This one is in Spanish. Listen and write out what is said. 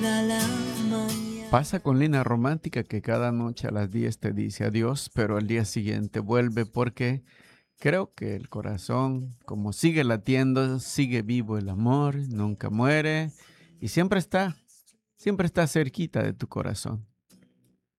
la mañana. Pasa con Lina Romántica que cada noche a las 10 te dice adiós, pero al día siguiente vuelve porque creo que el corazón, como sigue latiendo, sigue vivo el amor, nunca muere y siempre está cerquita de tu corazón.